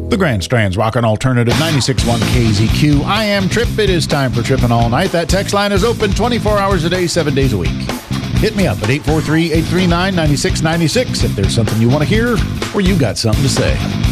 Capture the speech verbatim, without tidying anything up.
The Grand Strand's Rockin' Alternative ninety-six point one K Z Q. I am Trip. It is time for Trippin' All Night. That text line is open twenty-four hours a day, seven days a week. Hit me up at eight four three, eight three nine, nine six nine six if there's something you want to hear or you got something to say.